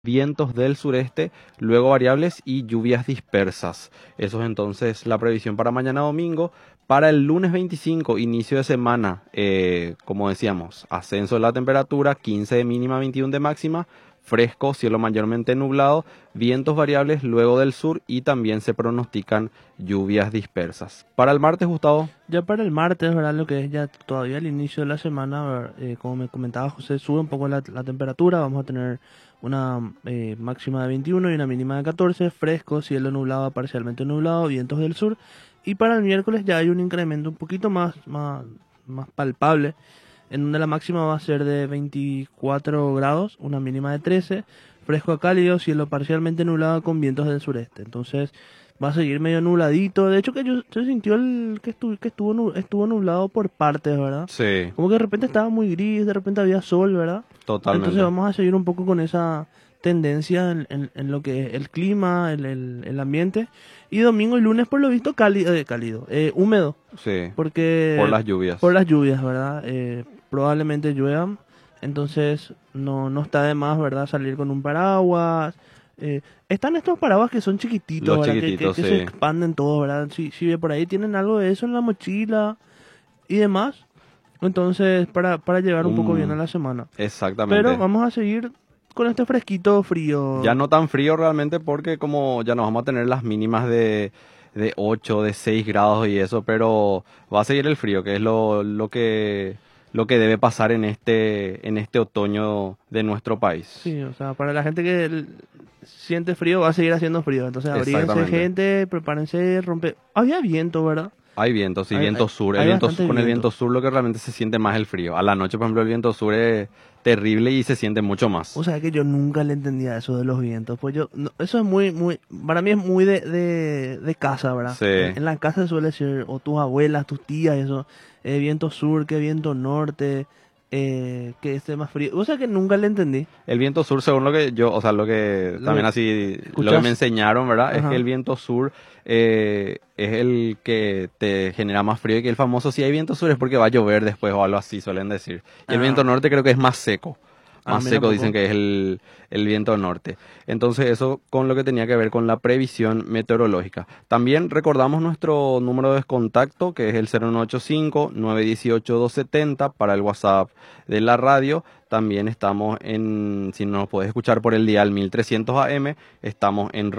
vientos del sureste, luego variables y lluvias dispersas. Eso es entonces la previsión para mañana domingo. Para el lunes 25, inicio de semana, como decíamos, ascenso de la temperatura, 15 de mínima, 21 de máxima, fresco, cielo mayormente nublado, vientos variables luego del sur y también se pronostican lluvias dispersas. Para el martes, Gustavo. Ya para el martes, ¿verdad? Lo que es ya todavía el inicio de la semana, como me comentaba José, sube un poco la temperatura, vamos a tener una máxima de 21 y una mínima de 14, fresco, cielo nublado, parcialmente nublado, vientos del sur. Y para el miércoles ya hay un incremento un poquito más palpable, en donde la máxima va a ser de 24 grados, una mínima de 13, fresco a cálido, cielo parcialmente nublado con vientos del sureste. Entonces va a seguir medio nubladito. De hecho que se sintió estuvo nublado por partes, ¿verdad? Sí, Como que de repente estaba muy gris, de repente había sol, ¿verdad? totalmente. Entonces vamos a seguir un poco con esa tendencia en lo que es el clima, el ambiente. Y domingo y lunes por lo visto húmedo, Sí, porque por las lluvias. por las lluvias, ¿verdad? Probablemente lluevan, entonces no está de más, ¿verdad? Salir con un paraguas. Están estos paraguas que son chiquititos, Los ¿verdad? chiquititos, Que sí. se expanden todos, ¿verdad? Si por ahí tienen algo de eso en la mochila y demás, entonces para llegar un poco bien a la semana. Exactamente. Pero vamos a seguir con este fresquito frío. Ya no tan frío realmente porque como ya nos vamos a tener las mínimas de 8 de 6 grados y eso, pero va a seguir el frío, que es lo que debe pasar en este otoño de nuestro país. Sí, o sea, para la gente que siente frío va a seguir haciendo frío. Entonces abríguense, Exactamente. gente, prepárense, rompe. Había viento, ¿verdad? Hay viento, sí, Hay- viento hay- sur. hay bastante Con el viento. viento sur lo que realmente se siente más el frío. A la noche, por ejemplo, el viento sur es terrible y se siente mucho más. O sea que yo nunca le entendía eso de los vientos. Pues eso es para mí es muy de casa, ¿verdad? Sí. En la casa suele ser, o tus abuelas, tus tías, eso, viento sur, que viento norte, que esté más frío. O sea que nunca le entendí. El viento sur, según lo que yo, o sea, lo que también así, lo que ¿Escuchás? me enseñaron, ¿verdad? Es Ajá. que el viento sur es el que te genera más frío y que el famoso, si hay viento sur es porque va a llover después o algo así, suelen decir. Y el Ah. viento norte creo que es más seco. Más Mira seco un dicen poco. que es el viento norte. Entonces eso con lo que tenía que ver con la previsión meteorológica. También recordamos nuestro número de contacto que es el 0985-918-270 para el WhatsApp de la radio. También estamos si nos podés escuchar por el dial 1300 AM, estamos en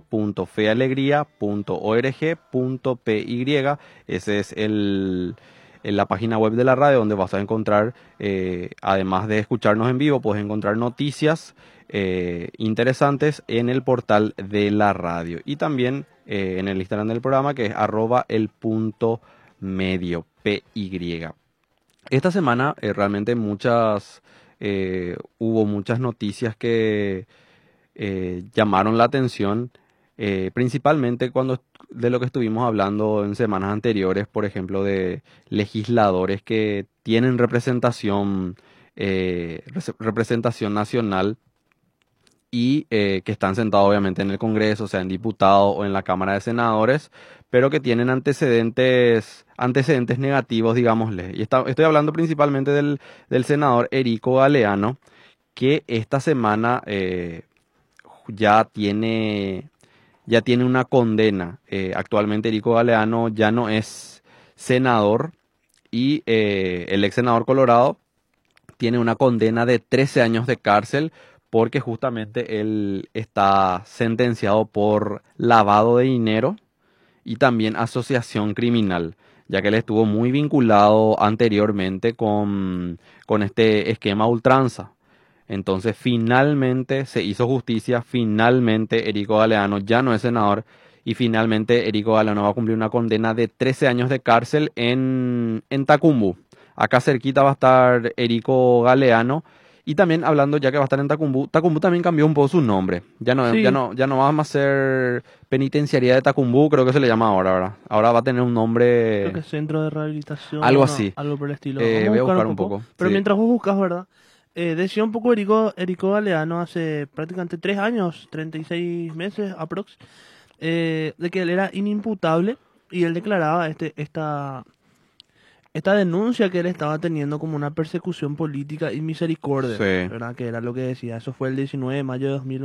radio.fealegría.org.py. Ese es en la página web de la radio donde vas a encontrar, además de escucharnos en vivo, puedes encontrar noticias interesantes en el portal de la radio y también en el Instagram del programa que es @el.medio, PY. Esta semana realmente hubo muchas noticias que llamaron la atención, principalmente de lo que estuvimos hablando en semanas anteriores, por ejemplo, de legisladores que tienen representación nacional y que están sentados obviamente en el Congreso, o sea, en diputados o en la Cámara de Senadores, pero que tienen antecedentes negativos, digámosle. Y estoy hablando principalmente del senador Erico Galeano, que esta semana ya tiene una condena. Actualmente Erico Galeano ya no es senador y el ex senador Colorado tiene una condena de 13 años de cárcel porque justamente él está sentenciado por lavado de dinero y también asociación criminal, ya que él estuvo muy vinculado anteriormente con este esquema ultranza. Entonces finalmente se hizo justicia, finalmente Erico Galeano ya no es senador y finalmente Erico Galeano va a cumplir una condena de 13 años de cárcel en Tacumbú. Acá cerquita va a estar Erico Galeano. Y también hablando, ya que va a estar en Tacumbú, Tacumbú también cambió un poco su nombre. Sí. Ya no vamos a ser penitenciaría de Tacumbú, creo que se le llama ahora, ¿verdad? Ahora va a tener un Creo nombre, que centro de rehabilitación algo o así. algo por el estilo. Vamos a Voy a buscar buscar un un poco. poco, Pero sí. mientras vos buscas, ¿verdad? Decía un poco Erico Galeano hace prácticamente 3 años, 36 meses aprox, de que él era inimputable y él declaraba esta denuncia que él estaba teniendo como una persecución política y misericordia, Sí. ¿verdad? Que era lo que decía. Eso fue el 19 de mayo de 2020.